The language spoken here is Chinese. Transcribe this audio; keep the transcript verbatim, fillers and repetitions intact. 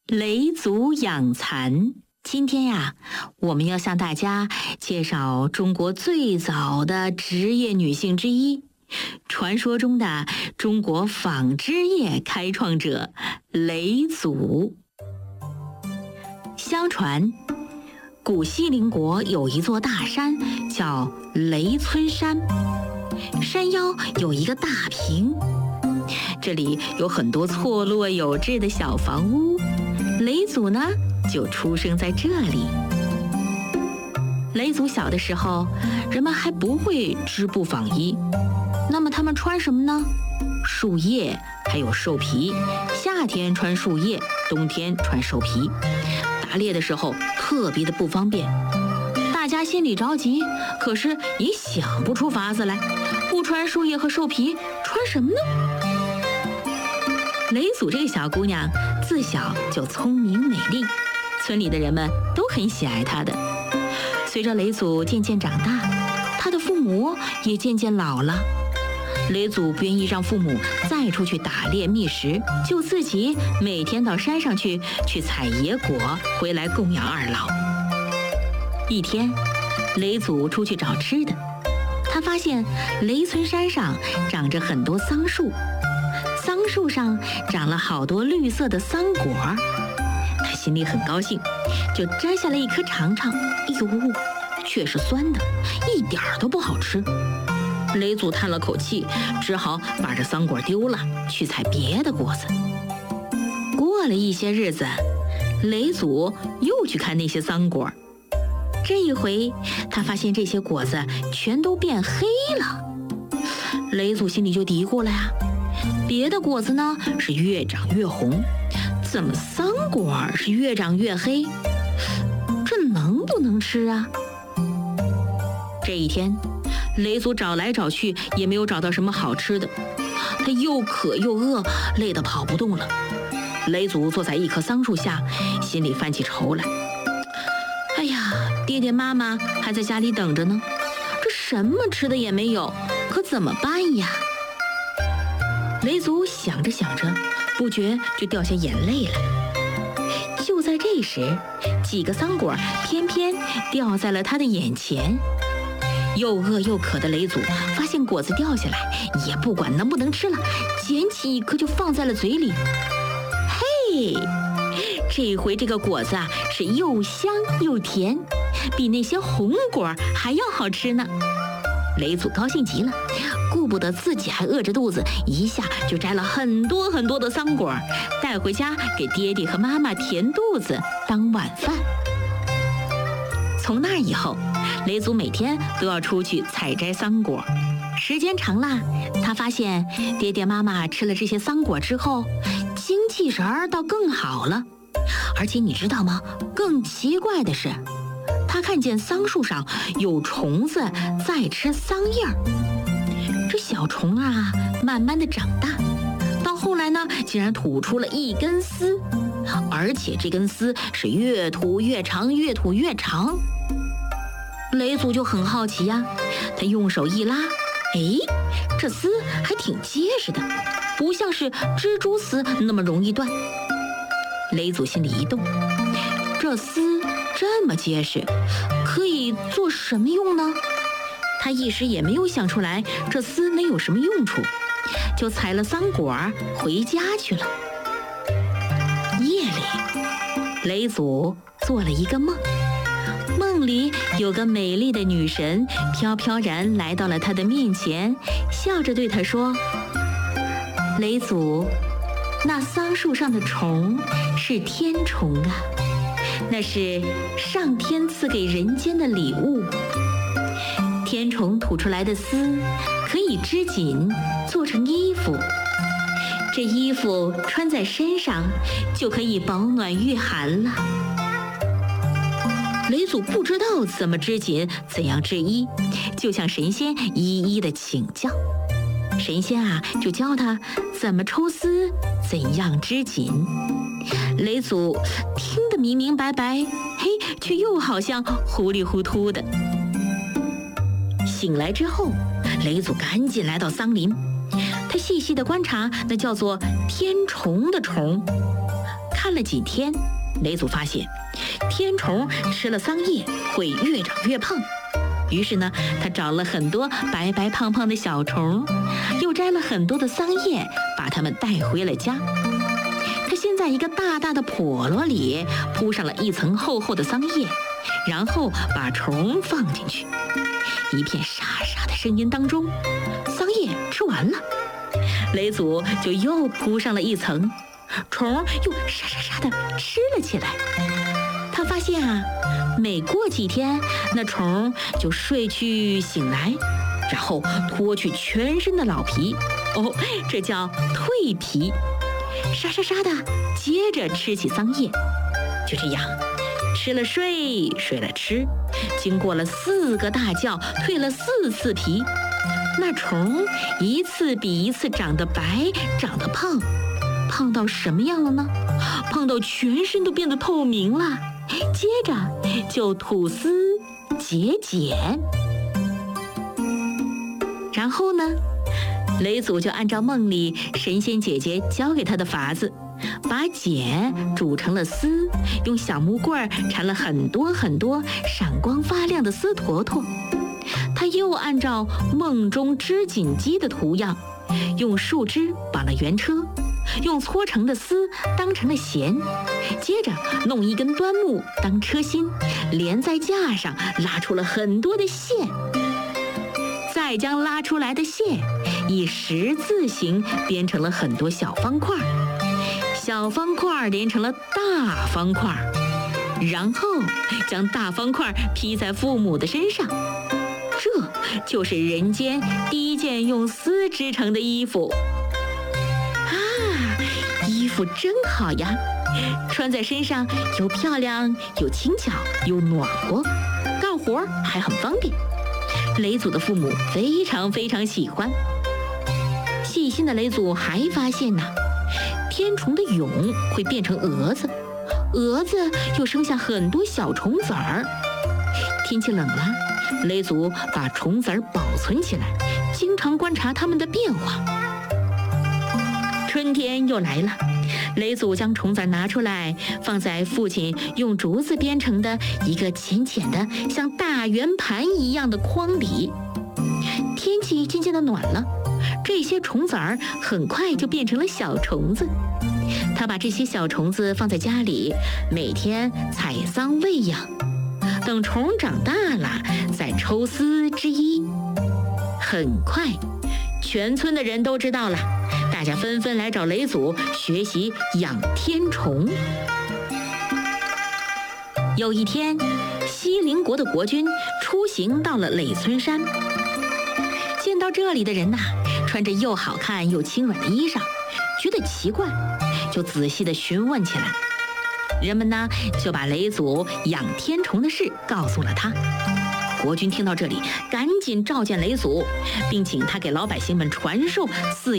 雷祖养蚕。今天呀，我们要向大家介绍中国最早的职业女性之一，传说中的中国纺织业开创者雷祖。相传，古西陵国有一座大山叫雷村山，山腰有一个大坪，这里有很多错落有致的小房屋。雷祖呢，就出生在这里。雷祖小的时候，人们还不会织布纺衣，那么他们穿什么呢？树叶还有兽皮，夏天穿树叶，冬天穿兽皮。打猎的时候特别的不方便，大家心里着急，可是也想不出法子来。不穿树叶和兽皮，穿什么呢？雷祖这个小姑娘自小就聪明美丽，村里的人们都很喜爱她的。随着雷祖渐渐长大，她的父母也渐渐老了。雷祖不愿意让父母再出去打猎觅食，就自己每天到山上去去采野果，回来供养二老。一天，雷祖出去找吃的，他发现雷村山上长着很多桑树，桑树上长了好多绿色的桑果，他心里很高兴，就摘下了一颗尝尝。哎呦，却是酸的，一点儿都不好吃。雷祖叹了口气，只好把这桑果丢了，去采别的果子。过了一些日子，雷祖又去看那些桑果，这一回他发现这些果子全都变黑了。雷祖心里就嘀咕了呀，别的果子呢是越长越红，怎么桑果是越长越黑？这能不能吃啊？这一天，雷祖找来找去也没有找到什么好吃的，他又渴又饿，累得跑不动了。雷祖坐在一棵桑树下，心里犯起愁来。哎呀，爹爹妈妈还在家里等着呢，这什么吃的也没有，可怎么办呀？雷祖想着想着，不觉就掉下眼泪来。就在这时，几个桑果偏偏掉在了他的眼前。又饿又渴的雷祖发现果子掉下来，也不管能不能吃了，捡起一颗就放在了嘴里。嘿，这回这个果子啊是又香又甜，比那些红果还要好吃呢。雷祖高兴极了，顾不得自己还饿着肚子，一下就摘了很多很多的桑果，带回家给爹爹和妈妈填肚子当晚饭。从那以后，雷祖每天都要出去采摘桑果。时间长了，他发现爹爹妈妈吃了这些桑果之后，精气神儿倒更好了。而且你知道吗？更奇怪的是，他看见桑树上有虫子在吃桑叶儿。这小虫啊，慢慢的长大，到后来呢，竟然吐出了一根丝，而且这根丝是越吐越长，越吐越长。雷祖就很好奇呀，他用手一拉，哎，这丝还挺结实的，不像是蜘蛛丝那么容易断。雷祖心里一动，这丝这么结实，可以做什么用呢？他一时也没有想出来这丝能有什么用处，就采了桑果回家去了。夜里，雷祖做了一个梦，梦里有个美丽的女神飘飘然来到了他的面前，笑着对他说：雷祖，那桑树上的虫是天虫啊，那是上天赐给人间的礼物。天虫吐出来的丝可以织锦，做成衣服，这衣服穿在身上就可以保暖御寒了。雷祖不知道怎么织锦，怎样制衣，就向神仙一一的请教。神仙啊，就教他怎么抽丝，怎样织锦。雷祖听得明明白白，嘿，却又好像糊里糊涂的。醒来之后，雷祖赶紧来到桑林，他细细的观察那叫做天虫的虫，看了几天，雷祖发现天虫吃了桑叶会越长越胖，于是呢，他找了很多白白胖胖的小虫，又摘了很多的桑叶，把它们带回了家。他先在一个大大的笸箩里铺上了一层厚厚的桑叶，然后把虫放进去。一片沙沙的声音当中，桑叶吃完了，雷祖就又铺上了一层，虫又沙沙沙地吃了起来。他发现啊，每过几天，那虫就睡去醒来，然后脱去全身的老皮，哦，这叫蜕皮，沙沙沙的接着吃起桑叶。就这样，吃了睡，睡了吃，经过了四个大觉，蜕了四次皮，那虫一次比一次长得白，长得胖，胖到什么样了呢？胖到全身都变得透明了，接着就吐丝结茧。然后呢，雷祖就按照梦里神仙姐姐教给他的法子，把茧煮成了丝，用小木棍缠了很多很多闪光发亮的丝坨坨。他又按照梦中织锦机的图样，用树枝绑了圆车，用搓成的丝当成了弦，接着弄一根端木当车心，连在架上，拉出了很多的线，再将拉出来的线以十字形编成了很多小方块，小方块连成了大方块，然后将大方块披在父母的身上。这就是人间第一件用丝织成的衣服啊！衣服真好呀，穿在身上又漂亮又轻巧又暖和，干活还很方便。雷祖的父母非常非常喜欢。细心的雷祖还发现呢，天虫的蛹会变成蛾子，蛾子又生下很多小虫子儿。天气冷了，雷祖把虫子儿保存起来，经常观察它们的变化。春天又来了，雷祖将虫子儿拿出来，放在父亲用竹子编成的一个浅浅的像大圆盘一样的筐里。天气渐渐的暖了，这些虫子儿很快就变成了小虫子。他把这些小虫子放在家里，每天采桑喂养，等虫长大了再抽丝织衣。很快，全村的人都知道了，大家纷纷来找雷祖学习养天虫。有一天，西陵国的国君出行到了累村山，见到这里的人呐、啊，穿着又好看又轻软的衣裳，觉得奇怪，就仔细地询问起来。人们呢就把雷祖养天虫的事告诉了他。国君听到这里，赶紧召见雷祖，并请他给老百姓们传授饲